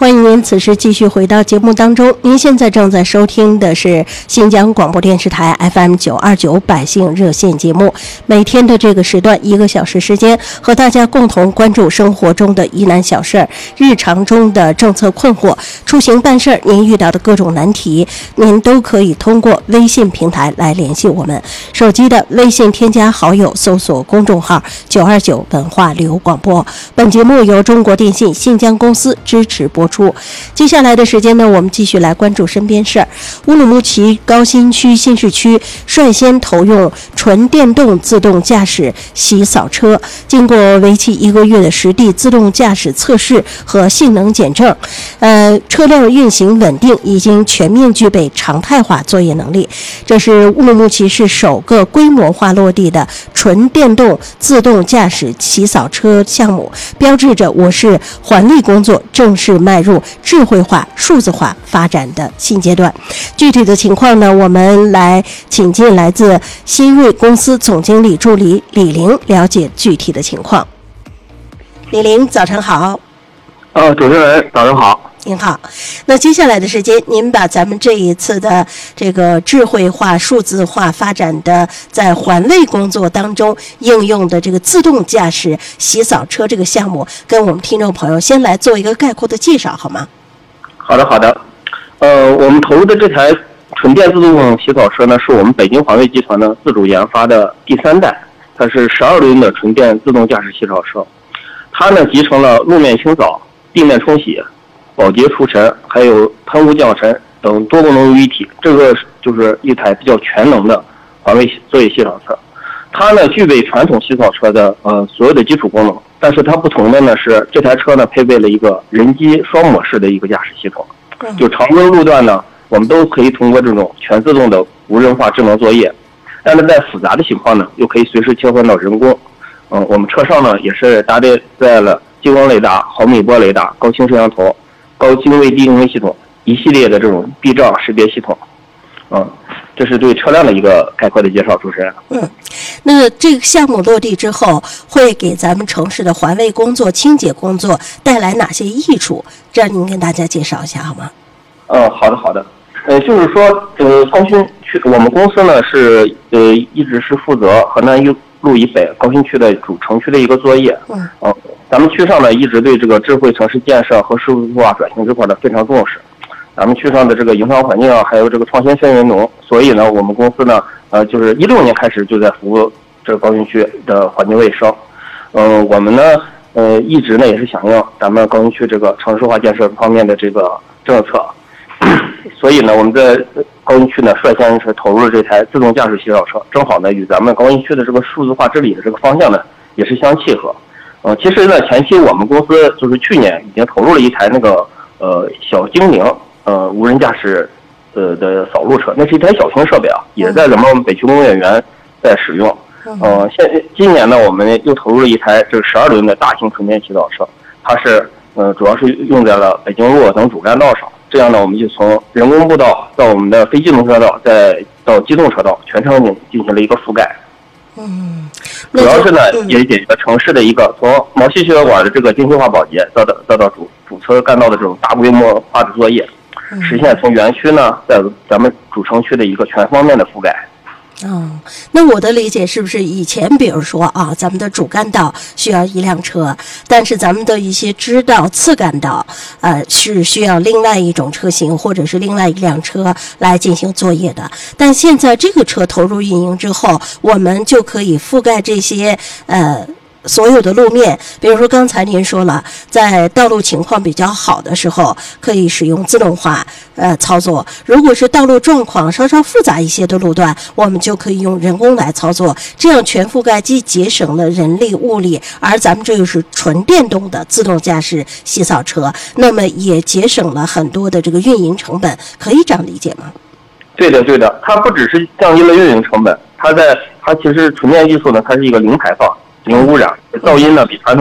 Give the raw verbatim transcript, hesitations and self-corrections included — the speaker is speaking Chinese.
欢迎您此时继续回到节目当中。您现在正在收听的是新疆广播电视台 F M 九二九百姓热线节目，每天的这个时段一个小时时间，和大家共同关注生活中的疑难小事儿，日常中的政策困惑，出行办事儿您遇到的各种难题，您都可以通过微信平台来联系我们。手机的微信添加好友，搜索公众号九二九文化旅游广播。本节目由中国电信新疆公司支持播出。接下来的时间呢，我们继续来关注身边事儿。乌鲁木齐高新区新市区率先投用纯电动自动驾驶洗扫车，经过为期一个月的实地自动驾驶测试和性能检证，呃，车辆运行稳定，已经全面具备常态化作业能力。这是乌鲁木齐市首个规模化落地的纯电动自动驾驶洗扫车项目，标志着我市环卫工作正式迈入智慧化、数字化发展的新阶段。具体的情况呢，我们来请进来自新锐公司总经理助理李玲了解具体的情况。李玲，早晨好。 呃，主持人，早上好。 您好，那接下来的时间，您把咱们这一次的这个智慧化、数字化发展的在环卫工作当中应用的这个自动驾驶洗扫车这个项目，跟我们听众朋友先来做一个概括的介绍，好吗？ 好的，好的。呃，我们投入的这台纯电自动洗扫车呢，是我们北京环卫集团呢自主研发的第三代，它是十二轮的纯电自动驾驶洗扫车，它呢集成了路面清扫、地面冲洗、保洁除尘，还有喷雾降尘等多功能于一体，这个就是一台比较全能的环卫作业洗扫车。它呢具备传统洗扫车的呃所有的基础功能，但是它不同的呢是这台车呢配备了一个人机双模式的一个驾驶系统，就常规路段呢我们都可以通过这种全自动的无人化智能作业，但是在复杂的情况呢又可以随时切换到人工。嗯，我们车上呢也是搭载了激光雷达、毫米波雷达、高清摄像头、高精微低应用系统一系列的这种避障识别系统。嗯，这是对车辆的一个概括的介绍，主持人。 嗯，那这个项目落地之后，会给咱们城市的环卫工作、清洁工作带来哪些益处？这样您跟大家介绍一下好吗？ 嗯，好的，好的。呃，就是说，呃，高新区我们公司呢是呃一直是负责河南路以北高新区的主城区的一个作业。嗯。呃，咱们区上呢一直对这个智慧城市建设和数字化转型这块呢非常重视。咱们区上的这个营商环境啊，还有这个创新氛围浓，所以呢，我们公司呢，呃，就是一六年开始就在服务这个高新区的环境卫生。嗯、呃，我们呢，呃，一直呢也是响应咱们高新区这个城市化建设方面的这个政策，所以呢，我们在高新区呢率先是投入了这台自动驾驶洗扫车，正好呢与咱们高新区的这个数字化治理的这个方向呢也是相契合。呃，其实呢，前期我们公司就是去年已经投入了一台那个呃小精灵。呃，无人驾驶呃的扫路车，那是一台小型设备啊，也在咱们北区工业园在使用。呃，现今年呢，我们又投入了一台这个十二轮的大型纯电洗扫车，它是呃主要是用在了北京路等主干道上。这样呢，我们就从人工步道到我们的非机动车道，再到机动车道，全场景进行了一个覆盖。 嗯， 主要是呢，也解决了城市的一个从毛细血管的这个精细化保洁，到到到到主主车干道的这种大规模化的作业。实现从园区呢，在咱们主城区的一个全方面的覆盖。 嗯，那我的理解是不是以前比如说啊，咱们的主干道需要一辆车，但是咱们的一些支道、次干道，呃，是需要另外一种车型或者是另外一辆车来进行作业的。但现在这个车投入运营之后，我们就可以覆盖这些呃。所有的路面，比如说刚才您说了，在道路情况比较好的时候，可以使用自动化呃操作；如果是道路状况稍稍复杂一些的路段，我们就可以用人工来操作。这样全覆盖既节省了人力物力，而咱们这又是纯电动的自动驾驶洗扫车，那么也节省了很多的这个运营成本，可以这样理解吗？ 对的，对的，它不只是降低了运营成本，它在它其实纯电技术呢，它是一个零排放。零污染，噪音呢比传统